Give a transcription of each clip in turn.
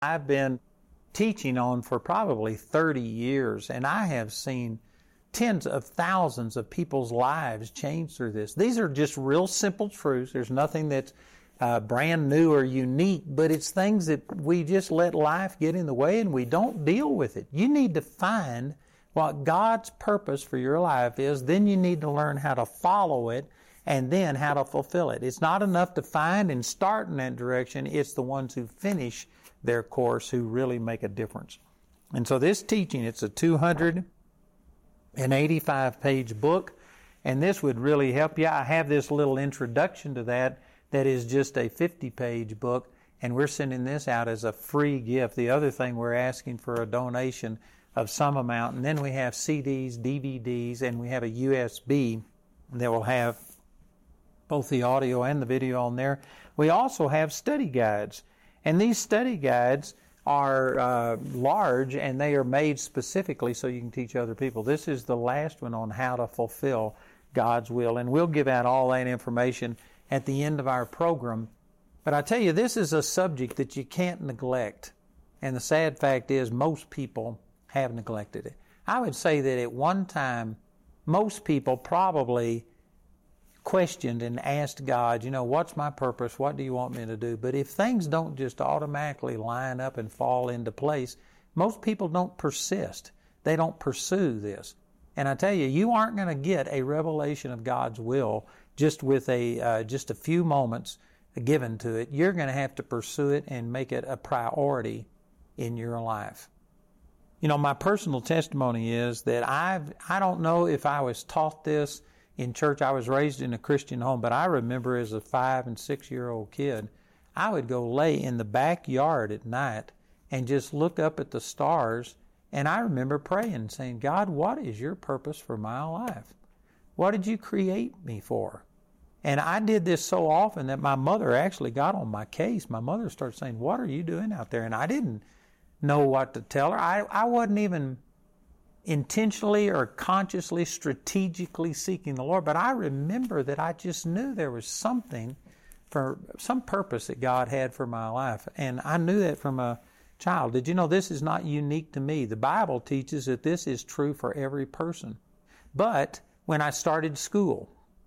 I've been teaching on for probably 30 years, and I have seen tens of thousands of people's lives change through this. These are just real simple truths. There's nothing that's brand new or unique, but it's things that we just let life get in the way and we don't deal with it. You need to find what God's purpose for your life is. Then you need to learn how to follow it and then how to fulfill it. It's not enough to find and start in that direction. It's the ones who finish their course who really make a difference. And so this teaching, it's a 285-page book, and this would really help you. I have this little introduction to that is just a 50-page book, and we're sending this out as a free gift. The other thing, we're asking for a donation of some amount, and then we have CDs, DVDs, and we have a USB that will have both the audio and the video on there. We also have study guides, and these study guides are large, and they are made specifically so you can teach other people. This is the last one on how to fulfill God's will, and we'll give out all that information at the end of our program. But I tell you, this is a subject that you can't neglect, and the sad fact is most people have neglected it. I would say that at one time, most people probably questioned and asked God, what's my purpose? What do you want me to do? But if things don't just automatically line up and fall into place, most people don't persist. They don't pursue this. And I tell you, you aren't going to get a revelation of God's will just with just a few moments given to it. You're going to have to pursue it and make it a priority in your life. My personal testimony is that I don't know if I was taught this in church. I was raised in a Christian home, but I remember as a 5- and 6-year-old kid, I would go lay in the backyard at night and just look up at the stars, and I remember praying, saying, God, what is your purpose for my life? What did you create me for? And I did this so often that my mother actually got on my case. My mother started saying, what are you doing out there? And I didn't know what to tell her. I wasn't even intentionally or consciously, strategically seeking the Lord, but I remember that I just knew there was something, for some purpose that God had for my life, and I knew that from a child. Did you know this is not unique to me? The Bible teaches that this is true for every person. But when I started school,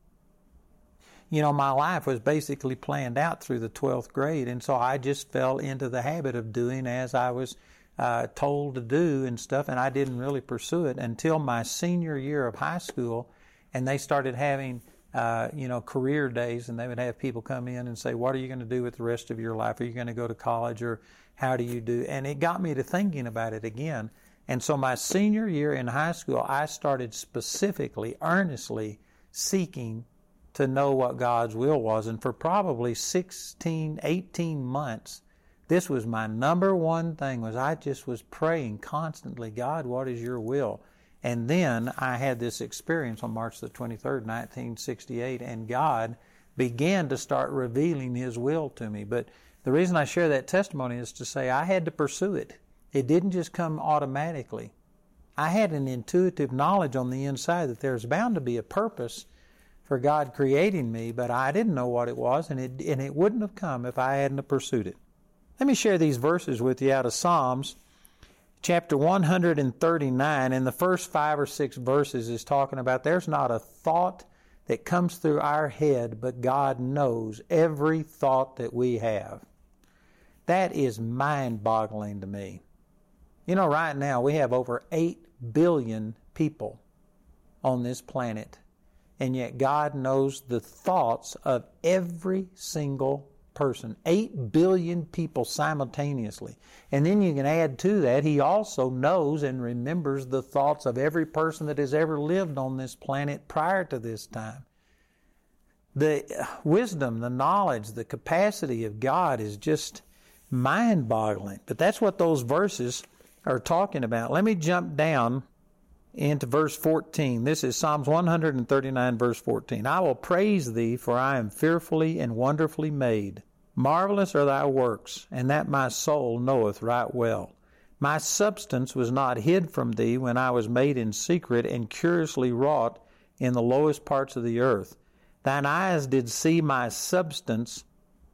my life was basically planned out through the 12th grade, and so I just fell into the habit of doing as I was told to do and stuff, and I didn't really pursue it until my senior year of high school, and they started having, career days, and they would have people come in and say, what are you going to do with the rest of your life? Are you going to go to college, or how do you do? And it got me to thinking about it again. And so my senior year in high school, I started specifically, earnestly seeking to know what God's will was, and for probably 16, 18 months, this was my number one thing, was I just was praying constantly, God, what is your will? And then I had this experience on March the 23rd, 1968, and God began to start revealing His will to me. But the reason I share that testimony is to say I had to pursue it. It didn't just come automatically. I had an intuitive knowledge on the inside that there's bound to be a purpose for God creating me, but I didn't know what it was, and it wouldn't have come if I hadn't pursued it. Let me share these verses with you out of Psalms, chapter 139, and the first 5 or 6 verses is talking about there's not a thought that comes through our head, but God knows every thought that we have. That is mind-boggling to me. Right now we have over 8 billion people on this planet, and yet God knows the thoughts of every single person. 8 billion people simultaneously. And then you can add to that, He also knows and remembers the thoughts of every person that has ever lived on this planet prior to this time. The wisdom, the knowledge, the capacity of God is just mind-boggling. But that's what those verses are talking about. Let me jump down into verse 14. This is Psalms 139, verse 14. I will praise Thee, for I am fearfully and wonderfully made. Marvelous are Thy works, and that my soul knoweth right well. My substance was not hid from Thee when I was made in secret and curiously wrought in the lowest parts of the earth. Thine eyes did see my substance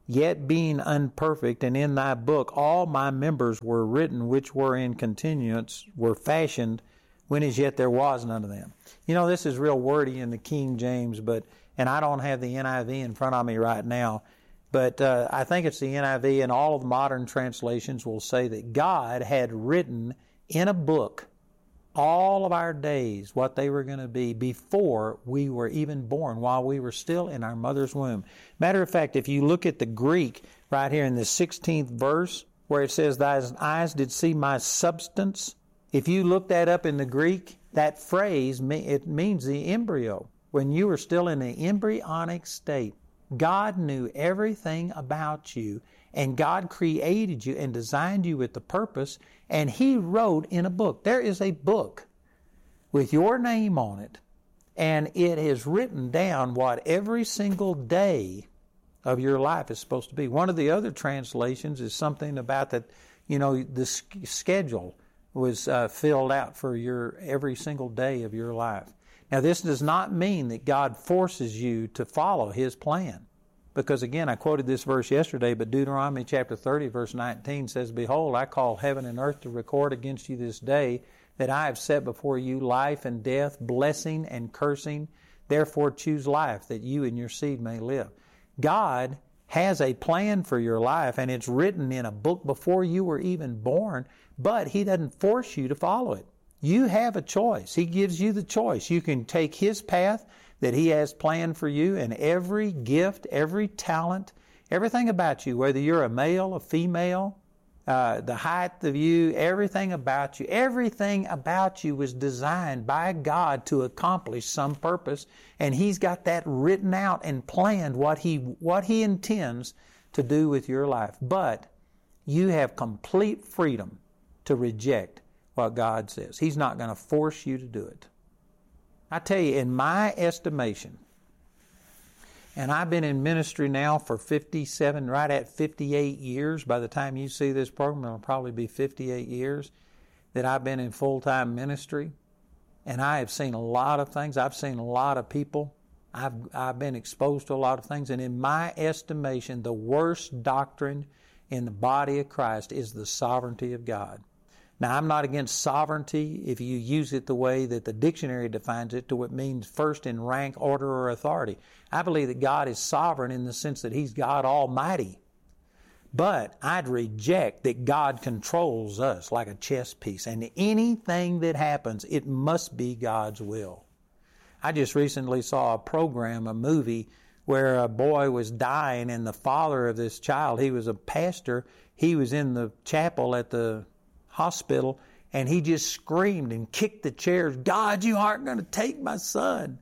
yet being unperfect, and in thy book all my members were written, which were in continuance, were fashioned, when as yet there was none of them. You know, this is real wordy in the King James, and I don't have the NIV in front of me right now, but I think it's the NIV, and all of the modern translations will say that God had written in a book all of our days, what they were going to be before we were even born, while we were still in our mother's womb. Matter of fact, if you look at the Greek right here in the 16th verse, where it says, "Thine eyes did see my substance," if you look that up in the Greek, that phrase, it means the embryo. When you were still in the embryonic state, God knew everything about you, and God created you and designed you with the purpose, and He wrote in a book. There is a book with your name on it, and it is written down what every single day of your life is supposed to be. One of the other translations is something about that, you know, the schedule was filled out for your every single day of your life. Now, this does not mean that God forces you to follow His plan. Because again, I quoted this verse yesterday, but Deuteronomy chapter 30, verse 19 says, "Behold, I call heaven and earth to record against you this day that I have set before you life and death, blessing and cursing. Therefore choose life, that you and your seed may live." God has a plan for your life, and it's written in a book before you were even born, but He doesn't force you to follow it. You have a choice. He gives you the choice. You can take His path that He has planned for you, and every gift, every talent, everything about you, whether you're a male, a female, the height of you, everything about you was designed by God to accomplish some purpose, and He's got that written out and planned what He intends to do with your life. But you have complete freedom to reject what God says. He's not going to force you to do it. I tell you, in my estimation, and I've been in ministry now for 57, right at 58 years. By the time you see this program, it'll probably be 58 years that I've been in full-time ministry. And I have seen a lot of things. I've seen a lot of people. I've been exposed to a lot of things. And in my estimation, the worst doctrine in the body of Christ is the sovereignty of God. Now, I'm not against sovereignty if you use it the way that the dictionary defines it, to what means first in rank, order, or authority. I believe that God is sovereign in the sense that He's God Almighty. But I'd reject that God controls us like a chess piece. And anything that happens, it must be God's will. I just recently saw a movie, where a boy was dying, and the father of this child, he was a pastor, he was in the chapel at the hospital, and he just screamed and kicked the chairs, "God, you aren't going to take my son."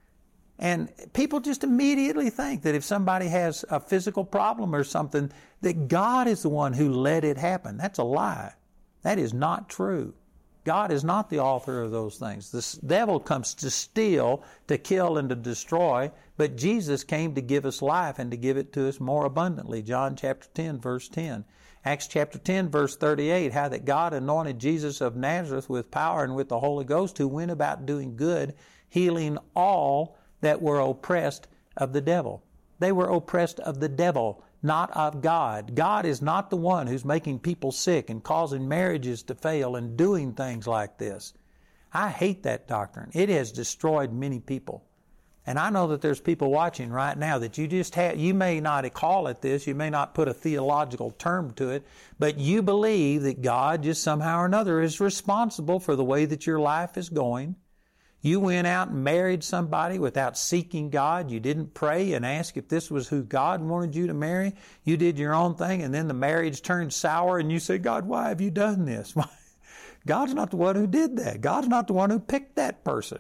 And people just immediately think that if somebody has a physical problem or something, that God is the one who let it happen. That's a lie. That is not true. God is not the author of those things. The devil comes to steal, to kill, and to destroy, but Jesus came to give us life and to give it to us more abundantly. John chapter 10, verse 10. Acts chapter 10, verse 38, how that God anointed Jesus of Nazareth with power and with the Holy Ghost, who went about doing good, healing all that were oppressed of the devil. They were oppressed of the devil, not of God. God is not the one who's making people sick and causing marriages to fail and doing things like this. I hate that doctrine. It has destroyed many people. And I know that there's people watching right now that you may not call it this, you may not put a theological term to it, but you believe that God just somehow or another is responsible for the way that your life is going. You went out and married somebody without seeking God. You didn't pray and ask if this was who God wanted you to marry. You did your own thing, and then the marriage turned sour, and you say, "God, why have you done this?" God's not the one who did that. God's not the one who picked that person.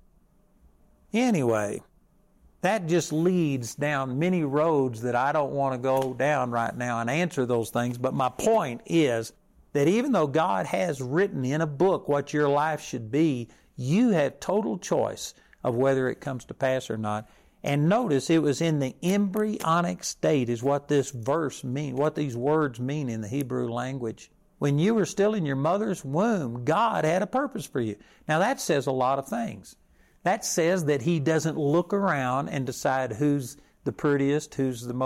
Anyway, that just leads down many roads that I don't want to go down right now and answer those things. But my point is that even though God has written in a book what your life should be, you have total choice of whether it comes to pass or not. And notice it was in the embryonic state is what this verse means, what these words mean in the Hebrew language. When you were still in your mother's womb, God had a purpose for you. Now that says a lot of things. That says that He doesn't look around and decide who's the prettiest, who's the most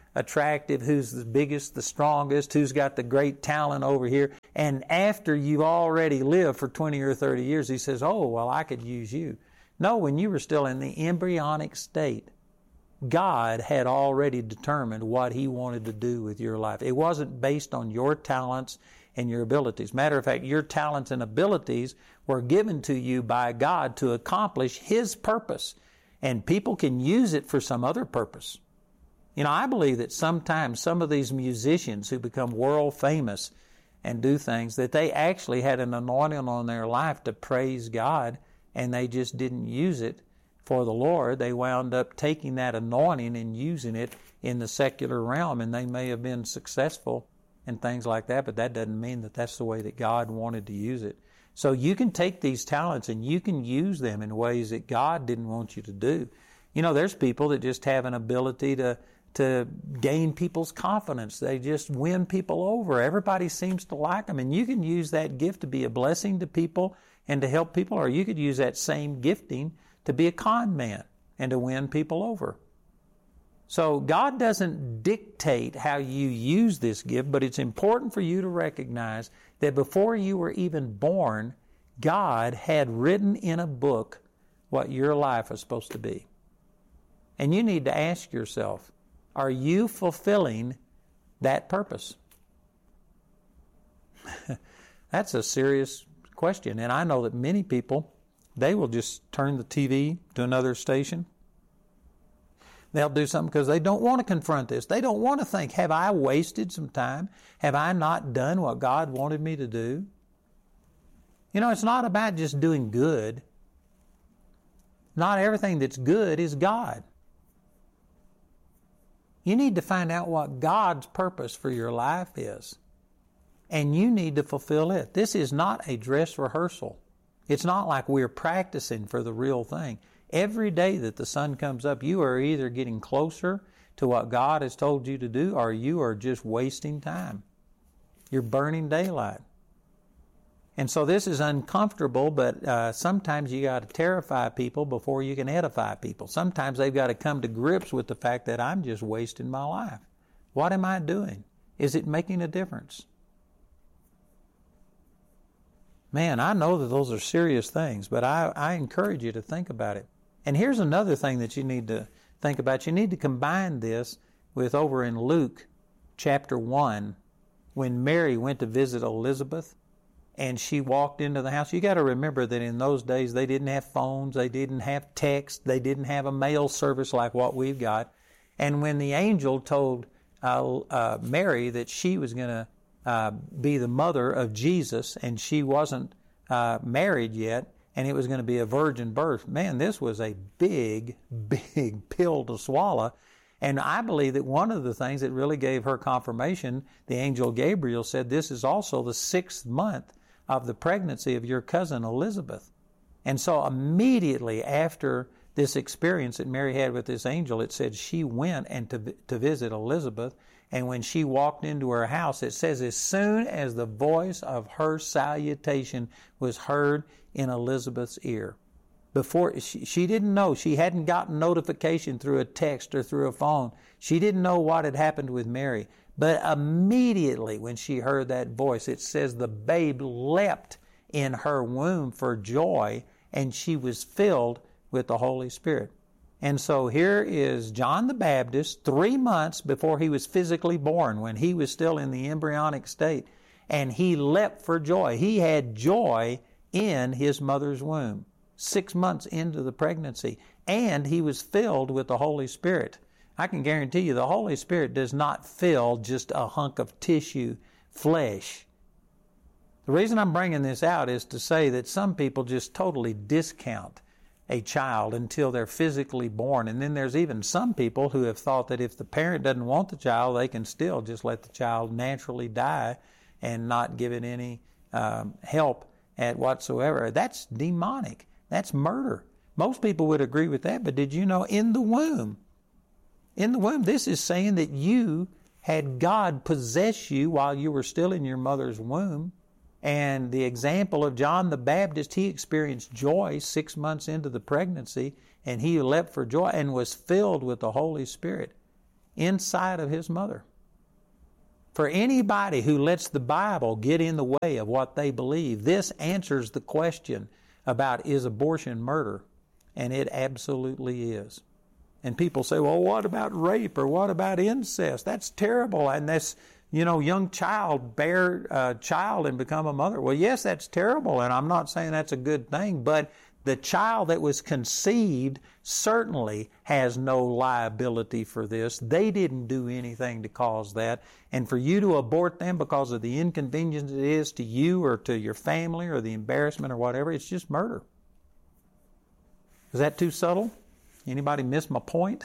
attractive, who's the biggest, the strongest, who's got the great talent over here. And after you've already lived for 20 or 30 years, he says, oh, well, I could use you. No, when you were still in the embryonic state, God had already determined what He wanted to do with your life. It wasn't based on your talents and your abilities. Matter of fact, your talents and abilities were given to you by God to accomplish His purpose. And people can use it for some other purpose. You know, I believe that sometimes some of these musicians who become world famous and do things, that they actually had an anointing on their life to praise God, and they just didn't use it for the Lord. They wound up taking that anointing and using it in the secular realm, and they may have been successful and things like that, but that doesn't mean that that's the way that God wanted to use it. So you can take these talents and you can use them in ways that God didn't want you to do. You know, there's people that just have an ability to gain people's confidence. They just win people over. Everybody seems to like them, and you can use that gift to be a blessing to people and to help people, or you could use that same gifting to be a con man and to win people over. So God doesn't dictate how you use this gift, but it's important for you to recognize that before you were even born, God had written in a book what your life is supposed to be. And you need to ask yourself, are you fulfilling that purpose? That's a serious question. And I know that many people, they will just turn the TV to another station. They'll do something because they don't want to confront this. They don't want to think, have I wasted some time? Have I not done what God wanted me to do? You know, it's not about just doing good. Not everything that's good is God. You need to find out what God's purpose for your life is. And you need to fulfill it. This is not a dress rehearsal. It's not like we're practicing for the real thing. Every day that the sun comes up, you are either getting closer to what God has told you to do, or you are just wasting time. You're burning daylight. And so this is uncomfortable, but sometimes you got to terrify people before you can edify people. Sometimes they've got to come to grips with the fact that I'm just wasting my life. What am I doing? Is it making a difference? Man, I know that those are serious things, but I encourage you to think about it. And here's another thing that you need to think about. You need to combine this with over in Luke chapter 1, when Mary went to visit Elizabeth and she walked into the house. You got to remember that in those days they didn't have phones, they didn't have text, they didn't have a mail service like what we've got. And when the angel told Mary that she was going to be the mother of Jesus, and she wasn't married yet, and it was going to be a virgin birth. Man, this was a big, big pill to swallow. And I believe that one of the things that really gave her confirmation, the angel Gabriel said, this is also the 6th month of the pregnancy of your cousin Elizabeth. And so immediately after this experience that Mary had with this angel, it said she went and to visit Elizabeth. And when she walked into her house, it says as soon as the voice of her salutation was heard in Elizabeth's ear. Before, she didn't know. She hadn't gotten notification through a text or through a phone. She didn't know what had happened with Mary. But immediately when she heard that voice, it says the babe leapt in her womb for joy, and she was filled with the Holy Spirit. And so here is John the Baptist, 3 months before he was physically born, when he was still in the embryonic state, and he leapt for joy. He had joy in his mother's womb, 6 months into the pregnancy, and he was filled with the Holy Spirit. I can guarantee you the Holy Spirit does not fill just a hunk of tissue, flesh. The reason I'm bringing this out is to say that some people just totally discount a child until they're physically born. And then there's even some people who have thought that if the parent doesn't want the child, they can still just let the child naturally die and not give it any help at whatsoever. That's demonic. That's murder. Most people would agree with that, but did you know in the womb, this is saying that you had God possess you while you were still in your mother's womb. And the example of John the Baptist, he experienced joy 6 months into the pregnancy, and he leapt for joy and was filled with the Holy Spirit inside of his mother. For anybody who lets the Bible get in the way of what they believe, this answers the question about, is abortion murder? And it absolutely is. And people say, well, what about rape, or what about incest? That's terrible. And this, young child bear a child and become a mother. Well, yes, that's terrible, and I'm not saying that's a good thing, but the child that was conceived certainly has no liability for this. They didn't do anything to cause that. And for you to abort them because of the inconvenience it is to you or to your family or the embarrassment or whatever, it's just murder. Is that too subtle? Anybody miss my point?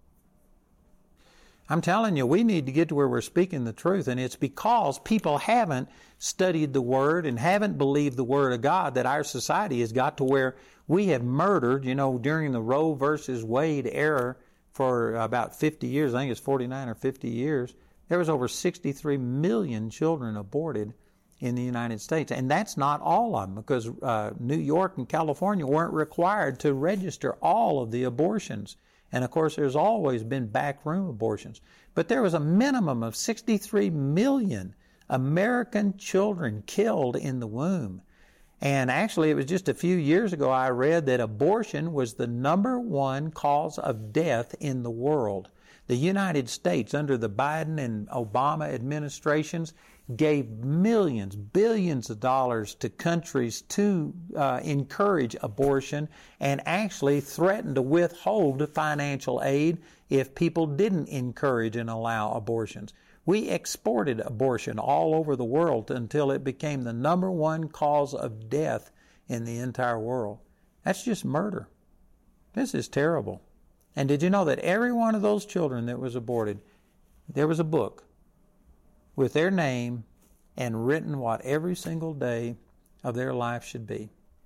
I'm telling you, we need to get to where we're speaking the truth, and it's because people haven't studied the Word and haven't believed the Word of God that our society has got to where we have murdered, during the Roe versus Wade era for about 50 years, I think it's 49 or 50 years, there was over 63 million children aborted in the United States. And that's not all of them, because New York and California weren't required to register all of the abortions. And of course, there's always been backroom abortions. But there was a minimum of 63 million American children killed in the womb. And actually, it was just a few years ago I read that abortion was the #1 cause of death in the world. The United States, under the Biden and Obama administrations, gave millions, billions of dollars to countries to encourage abortion, and actually threatened to withhold financial aid if people didn't encourage and allow abortions. We exported abortion all over the world until it became the #1 cause of death in the entire world. That's just murder. This is terrible. And did you know that every one of those children that was aborted, there was a book with their name and written what every single day of their life should be?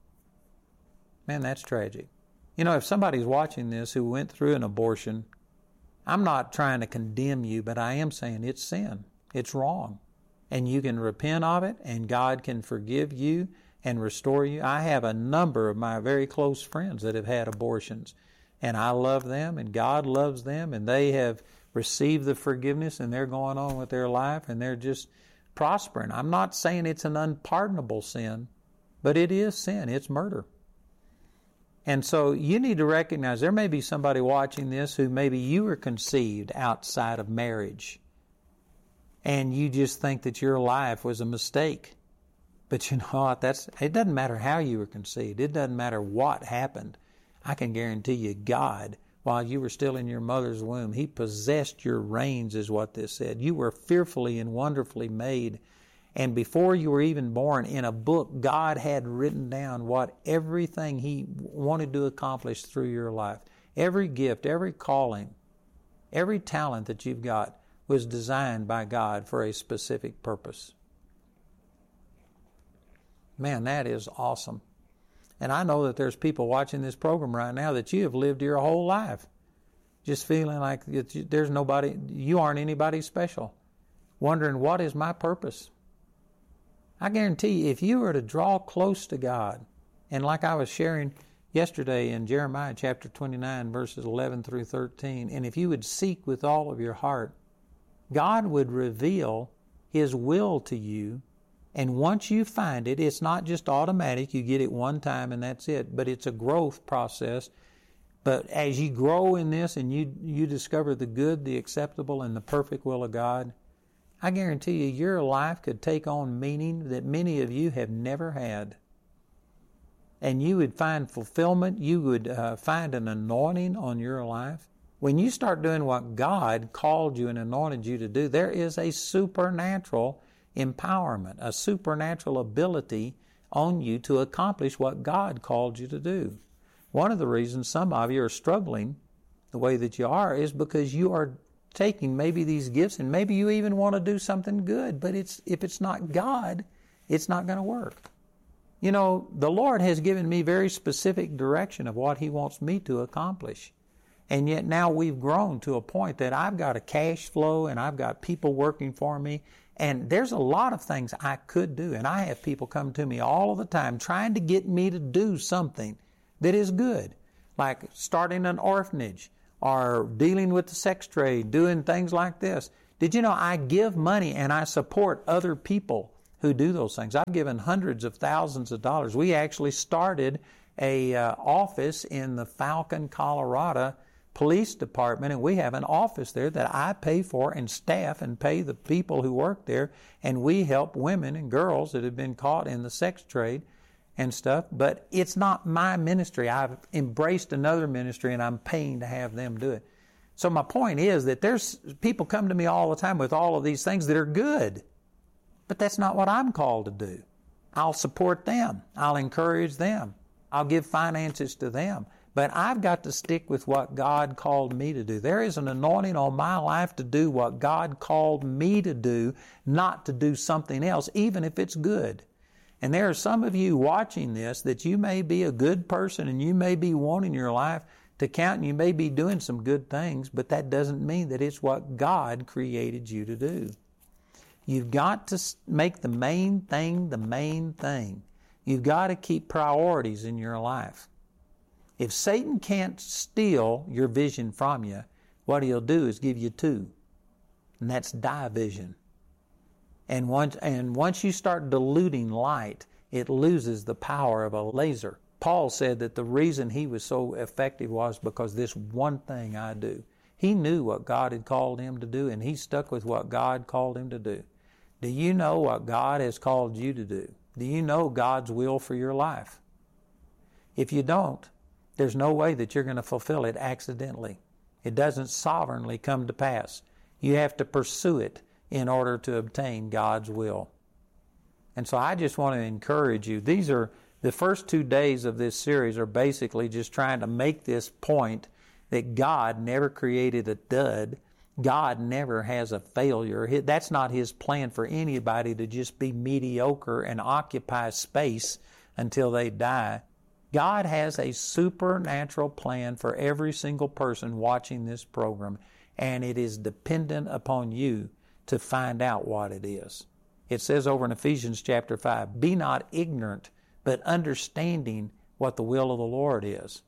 Man, that's tragic. If somebody's watching this who went through an abortion, I'm not trying to condemn you, but I am saying it's sin. It's wrong. And you can repent of it, and God can forgive you and restore you. I have a number of my very close friends that have had abortions, and I love them, and God loves them, and they have received the forgiveness, and they're going on with their life, and they're just prospering. I'm not saying it's an unpardonable sin, but it is sin. It's murder. And so you need to recognize there may be somebody watching this who maybe you were conceived outside of marriage, and you just think that your life was a mistake. But you know what? It doesn't matter how you were conceived. It doesn't matter what happened. I can guarantee you God, while you were still in your mother's womb, He possessed your reins, is what this said. You were fearfully and wonderfully made. And before you were even born, in a book, God had written down what everything He wanted to accomplish through your life. Every gift, every calling, every talent that you've got was designed by God for a specific purpose. Man, that is awesome. And I know that there's people watching this program right now that you have lived your whole life just feeling like there's nobody, you aren't anybody special, wondering, what is my purpose? I guarantee you, if you were to draw close to God, and like I was sharing yesterday in Jeremiah chapter 29, verses 11 through 13, and if you would seek with all of your heart, God would reveal His will to you. And once you find it, it's not just automatic. You get it one time and that's it. But it's a growth process. But as you grow in this and you discover the good, the acceptable, and the perfect will of God, I guarantee you your life could take on meaning that many of you have never had. And you would find fulfillment. You would find an anointing on your life. When you start doing what God called you and anointed you to do, there is a supernatural empowerment, a supernatural ability on you to accomplish what God called you to do. One of the reasons some of you are struggling the way that you are is because you are taking maybe these gifts, and maybe you even want to do something good, but if it's not God, it's not going to work. You know, the Lord has given me very specific direction of what He wants me to accomplish. And yet now we've grown to a point that I've got a cash flow and I've got people working for me. And there's a lot of things I could do. And I have people come to me all of the time trying to get me to do something that is good, like starting an orphanage or dealing with the sex trade, doing things like this. Did you know I give money and I support other people who do those things? I've given hundreds of thousands of dollars. We actually started a office in the Falcon, Colorado Police Department, and we have an office there that I pay for and staff and pay the people who work there, and we help women and girls that have been caught in the sex trade and stuff. But it's not my ministry. I've embraced another ministry, and I'm paying to have them do it. So my point is that there's people come to me all the time with all of these things that are good, but that's not what I'm called to do. I'll support them. I'll encourage them. I'll give finances to them. But I've got to stick with what God called me to do. There is an anointing on my life to do what God called me to do, not to do something else, even if it's good. And there are some of you watching this that you may be a good person and you may be wanting your life to count and you may be doing some good things, but that doesn't mean that it's what God created you to do. You've got to make the main thing the main thing. You've got to keep priorities in your life. If Satan can't steal your vision from you, what he'll do is give you two, and that's division. And once you start diluting light, it loses the power of a laser. Paul said that the reason he was so effective was because this one thing I do. He knew what God had called him to do, and he stuck with what God called him to do. Do you know what God has called you to do? Do you know God's will for your life? If you don't, there's no way that you're going to fulfill it accidentally. It doesn't sovereignly come to pass. You have to pursue it in order to obtain God's will. And so I just want to encourage you. These are the first 2 days of this series are basically just trying to make this point that God never created a dud. God never has a failure. That's not His plan for anybody to just be mediocre and occupy space until they die. God has a supernatural plan for every single person watching this program, and it is dependent upon you to find out what it is. It says over in Ephesians chapter 5, be not ignorant, but understanding what the will of the Lord is.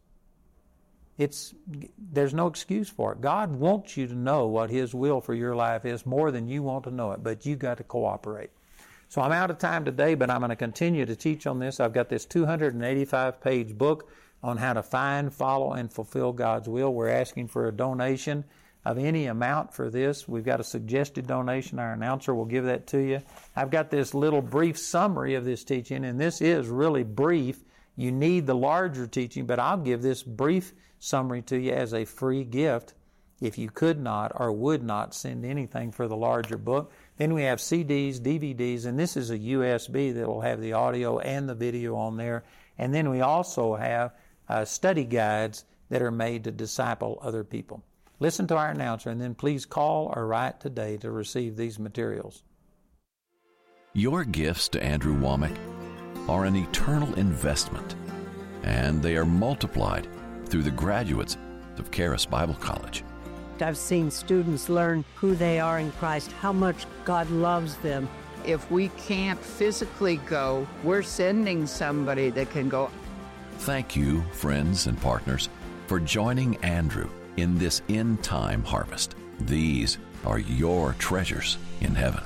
There's no excuse for it. God wants you to know what His will for your life is more than you want to know it, but you've got to cooperate. So I'm out of time today, but I'm going to continue to teach on this. I've got this 285-page book on how to find, follow, and fulfill God's will. We're asking for a donation of any amount for this. We've got a suggested donation. Our announcer will give that to you. I've got this little brief summary of this teaching, and this is really brief. You need the larger teaching, but I'll give this brief summary to you as a free gift if you could not or would not send anything for the larger book. Then we have CDs, DVDs, and this is a USB that will have the audio and the video on there. And then we also have study guides that are made to disciple other people. Listen to our announcer, and then please call or write today to receive these materials. Your gifts to Andrew Wommack are an eternal investment, and they are multiplied through the graduates of Charis Bible College. I've seen students learn who they are in Christ, how much God loves them. If we can't physically go, we're sending somebody that can go. Thank you, friends and partners, for joining Andrew in this end-time harvest. These are your treasures in heaven.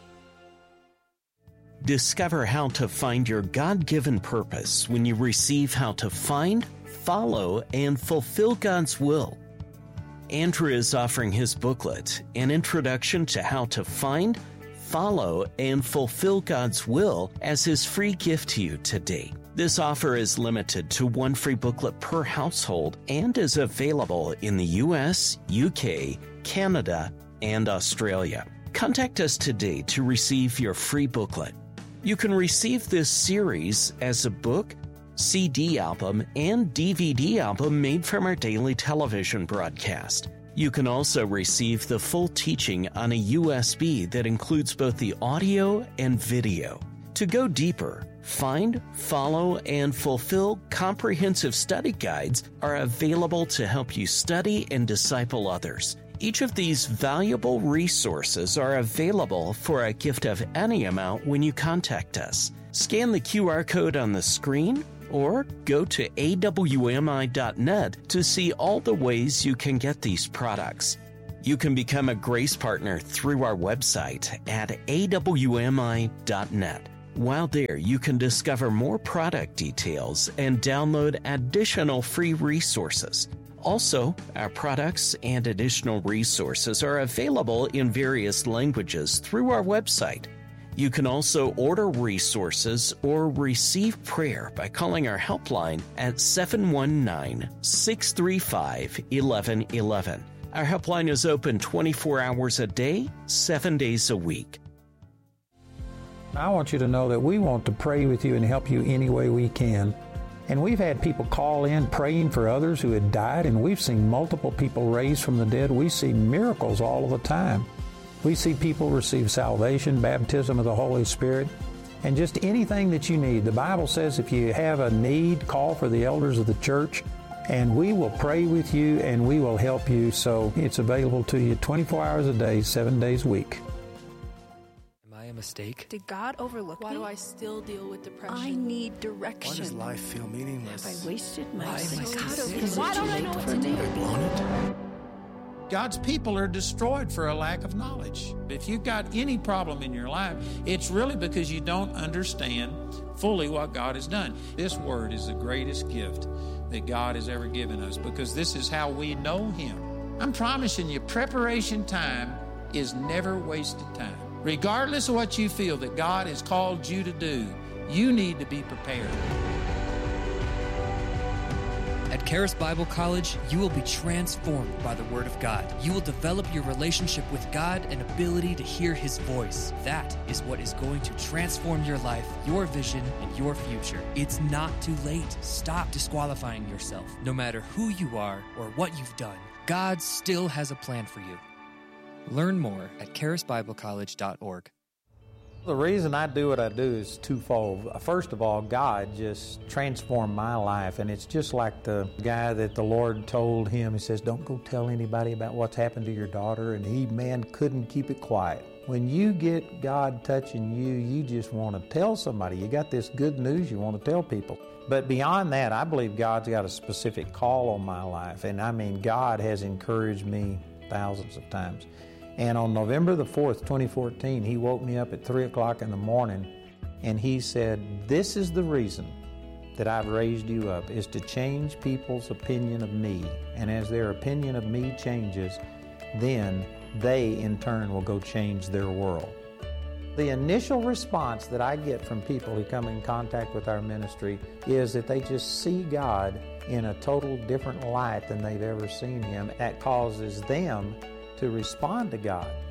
Discover how to find your God-given purpose when you receive how to find, follow, and fulfill God's will. Andrew is offering his booklet, An Introduction to How to Find, Follow, and Fulfill God's Will, as his free gift to you today. This offer is limited to one free booklet per household and is available in the U.S., UK, Canada, and Australia. Contact us today to receive your free booklet. You can receive this series as a book, CD album, and DVD album made from our daily television broadcast. You can also receive the full teaching on a USB that includes both the audio and video. To go deeper, Find, Follow, and Fulfill comprehensive study guides are available to help you study and disciple others. Each of these valuable resources are available for a gift of any amount when you contact us. Scan the QR code on the screen or go to awmi.net to see all the ways you can get these products. You can become a Grace Partner through our website at awmi.net. While there, you can discover more product details and download additional free resources. Also, our products and additional resources are available in various languages through our website. You can also order resources or receive prayer by calling our helpline at 719-635-1111. Our helpline is open 24 hours a day, 7 days a week. I want you to know that we want to pray with you and help you any way we can. And we've had people call in praying for others who had died, and we've seen multiple people raised from the dead. We see miracles all of the time. We see people receive salvation, baptism of the Holy Spirit, and just anything that you need. The Bible says if you have a need, call for the elders of the church, and we will pray with you and we will help you. So it's available to you 24 hours a day, 7 days a week. A mistake? Did God overlook me? Why do I still deal with depression? I need direction. Why does life feel meaningless? Have I wasted my life? Why don't I know what to do? Have I blown it? God's people are destroyed for a lack of knowledge. If you've got any problem in your life, it's really because you don't understand fully what God has done. This word is the greatest gift that God has ever given us, because this is how we know Him. I'm promising you, preparation time is never wasted time. Regardless of what you feel that God has called you to do, you need to be prepared. At Charis Bible College, you will be transformed by the Word of God. You will develop your relationship with God and ability to hear His voice. That is what is going to transform your life, your vision, and your future. It's not too late. Stop disqualifying yourself. No matter who you are or what you've done, God still has a plan for you. Learn more at charisbiblecollege.org. The reason I do what I do is twofold. First of all, God just transformed my life, and it's just like the guy that the Lord told him. He says, don't go tell anybody about what's happened to your daughter, and he, man, couldn't keep it quiet. When you get God touching you, you just want to tell somebody. You got this good news you want to tell people. But beyond that, I believe God's got a specific call on my life, and I mean, God has encouraged me thousands of times. And on November the 4th, 2014, he woke me up at 3 o'clock in the morning, and he said, this is the reason that I've raised you up, is to change people's opinion of me. And as their opinion of me changes, then they, in turn, will go change their world. The initial response that I get from people who come in contact with our ministry is that they just see God in a total different light than they've ever seen Him. That causes them to respond to God.